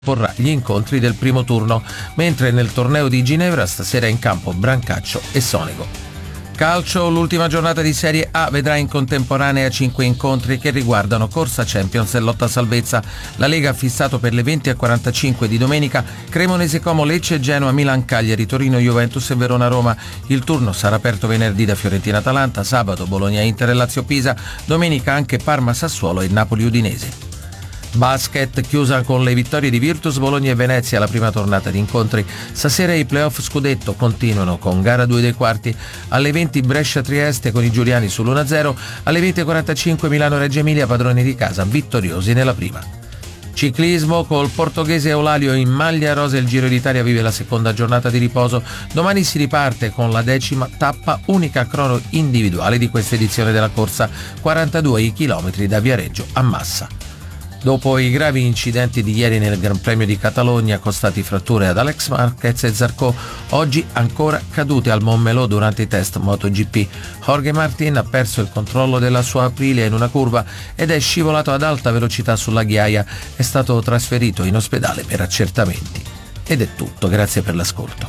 porrà gli incontri del primo turno, mentre nel torneo di Ginevra stasera è in campo Brancaccio e Sonego. Calcio, l'ultima giornata di Serie A vedrà in contemporanea 5 incontri che riguardano Corsa Champions e lotta salvezza. La Lega ha fissato per le 20:45 di domenica Cremonese Como Lecce, Genoa Milan Cagliari, Torino Juventus e Verona Roma. Il turno sarà aperto venerdì da Fiorentina Atalanta, sabato Bologna Inter e Lazio Pisa, domenica anche Parma Sassuolo e Napoli Udinese. Basket, chiusa con le vittorie di Virtus, Bologna e Venezia la prima tornata di incontri. Stasera i playoff scudetto continuano con gara 2 dei quarti. Alle 20 Brescia Trieste con i giuliani sull'1-0, alle 20:45 Milano Reggio Emilia, padroni di casa vittoriosi nella prima. Ciclismo, col portoghese Eulalio in maglia rosa il Giro d'Italia vive la seconda giornata di riposo. Domani si riparte con la 10ª tappa, unica crono individuale di questa edizione della corsa, 42 i chilometri da Viareggio a Massa. Dopo i gravi incidenti di ieri nel Gran Premio di Catalogna, costati fratture ad Alex Marquez e Zarco, oggi ancora cadute al Montmelò durante i test MotoGP. Jorge Martin ha perso il controllo della sua Aprilia in una curva ed è scivolato ad alta velocità sulla ghiaia. È stato trasferito in ospedale per accertamenti. Ed è tutto, grazie per l'ascolto.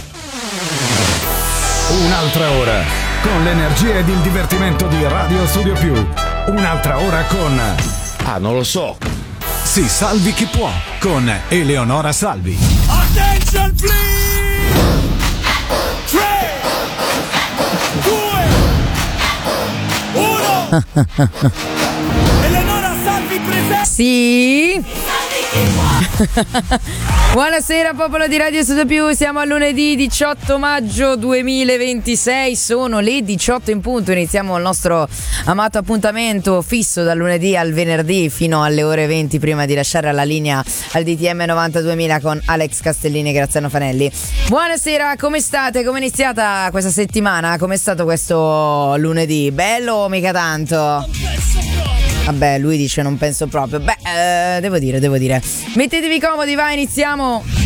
Un'altra ora con l'energia ed il divertimento di Radio Studio Più. Un'altra ora con... non lo so. Si salvi chi può con Eleonora Salvi. Attention please! 3, 2, 1. Eleonora Salvi presente. Sì. Buonasera popolo di Radio Studio Più, siamo a lunedì 18 maggio 2026, sono le 18 in punto, iniziamo il nostro amato appuntamento fisso dal lunedì al venerdì fino alle ore 20 prima di lasciare la linea al DTM 92.000 con Alex Castellini e Graziano Fanelli. Buonasera, come state? Come è iniziata questa settimana? Come è stato questo lunedì? Bello o mica tanto? Vabbè, lui dice non penso proprio. Beh, devo dire. Mettetevi comodi, vai, iniziamo.